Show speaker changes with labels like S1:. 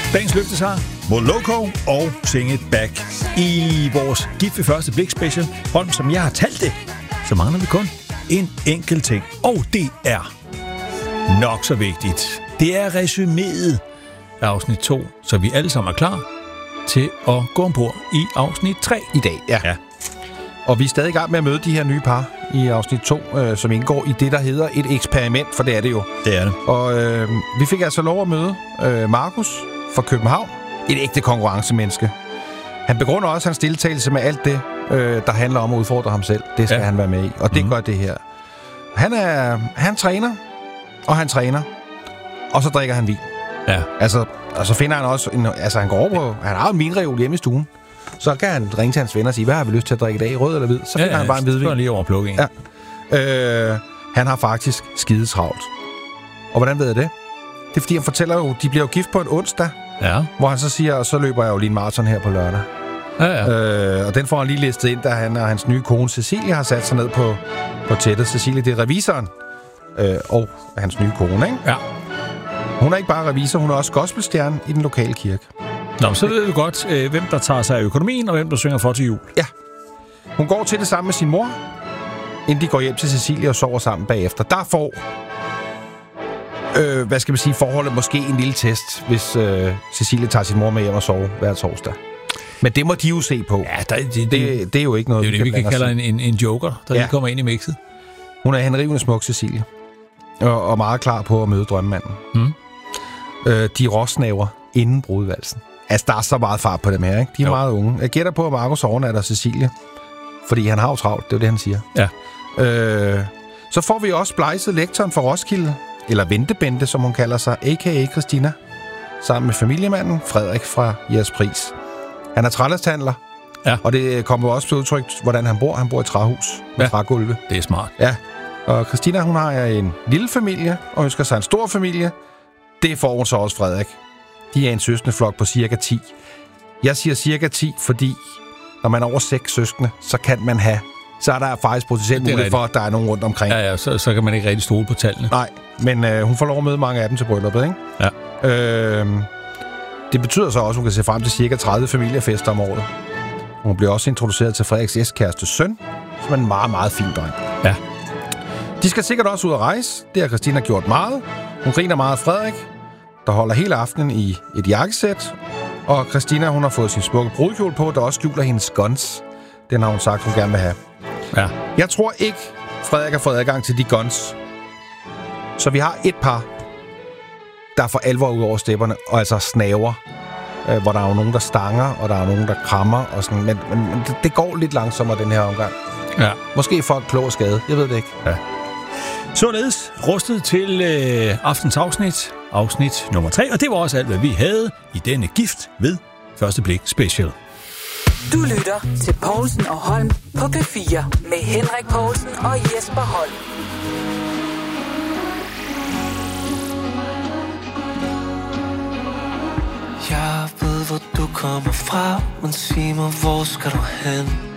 S1: Dagens løftesang, Moloko og Sing It Back. I vores Gift ved første blik special, Holm, som jeg har talt det, så mangler vi kun en enkelt ting. Og det er nok så vigtigt. Det er resuméet af afsnit 2, så vi alle sammen er klar til at gå ombord i afsnit 3
S2: i dag. Ja. Og vi er stadig i gang med at møde de her nye par i afsnit 2, som indgår i det, der hedder et eksperiment, for det er det jo.
S1: Det er det.
S2: Og vi fik altså lov at møde Markus fra København, et ægte konkurrencemenneske. Han begrunder også hans deltagelse med alt det, der handler om at udfordre ham selv. Det skal han være med i, og det gør det her. Han træner, og han træner, og så drikker han vin.
S1: Ja.
S2: Altså, og så finder han også han går over på, han har en vinreol hjemme i stuen. Så kan han ringe til hans venner og sige, hvad har vi lyst til at drikke i dag, rød eller hvid? Så finder han bare en hvidvin.
S1: Så lige over at plukke en.
S2: Ja. Han har faktisk skide travlt. Og hvordan ved jeg det? Det er fordi, han fortæller jo, de bliver jo gift på en onsdag, hvor han så siger, og så løber jeg jo lige en maraton her på lørdag.
S1: Ja.
S2: Og den får han lige listet ind, da han og hans nye kone Cecilie har sat sig ned på tættet. Cecilie, det er revisoren og hans nye kone, ikke?
S1: Ja.
S2: Hun er ikke bare revisor, hun er også gospelstjerne i den lokale kirke.
S1: Nå, så ved du godt, hvem der tager sig af økonomien, og hvem der synger for til jul.
S2: Ja. Hun går til det sammen med sin mor, inden de går hjem til Cecilie og sover sammen bagefter. Der får, forholdet måske en lille test, hvis Cecilie tager sin mor med hjem og sover hver torsdag. Men det må de jo se på.
S1: Ja,
S2: det er jo ikke noget,
S1: det er jo det, vi kan kalde en joker, der lige kommer ind i mixet.
S2: Hun er henrivende smuk, Cecilie. Og meget klar på at møde drømmemanden. De råsnaver inden brudvalsen. Altså, der er så meget fart på dem her, ikke? De er meget unge. Jeg gætter på, at Markus overnatter Cecilie. Fordi han har jo travlt, det er jo det, han siger.
S1: Ja.
S2: Så får vi også splejset lektoren fra Roskilde, eller Ventebente, som hun kalder sig, a.k.a. Christina, sammen med familiemanden Frederik fra Jægerspris. Han er trællershandler, og det kommer også til udtryk, hvordan han bor. Han bor i træhus med trægulve.
S1: Det er smart.
S2: Ja, og Christina, hun har en lille familie, og ønsker sig en stor familie. Det får hun så også Frederik. De er en søskendeflok på cirka 10. Jeg siger cirka 10, fordi når man er over 6 søskende, så kan man have... Så er der faktisk potentielt mulighed for, at der er nogen rundt omkring.
S1: Ja, så kan man ikke rigtig stole på tallene.
S2: Nej, men hun får lov at møde mange af dem til brylluppet, ikke?
S1: Ja.
S2: Det betyder så også, at hun kan se frem til cirka 30 familiefester om året. Hun bliver også introduceret til Frederiks S-kæreste søn, som er en meget, meget fin dreng.
S1: Ja.
S2: De skal sikkert også ud at rejse. Det har Christina gjort meget. Hun griner meget af Frederik, der holder hele aftenen i et jakkesæt. Og Christina, hun har fået sin smukke brudkjole på, der også skjuler hendes guns. Den har hun sagt, hun gerne vil have.
S1: Ja.
S2: Jeg tror ikke, Frederik har fået adgang til de guns. Så vi har et par, der for alvor ud over stepperne, og altså snaver. Hvor der er jo nogen, der stanger, og der er nogen, der krammer. Og sådan. Men det går lidt langsommere, den her omgang.
S1: Ja.
S2: Måske folk klog og skade. Jeg ved det ikke.
S1: Ja. Således rustet til aftens afsnit nummer 3, og det var også alt, hvad vi havde i denne Gift ved første blik special.
S3: Du lytter til Poulsen og Holm på P4 med Henrik Poulsen og Jesper Holm.
S4: Jeg ved, hvor du kommer fra, men sig mig, hvor skal du hen?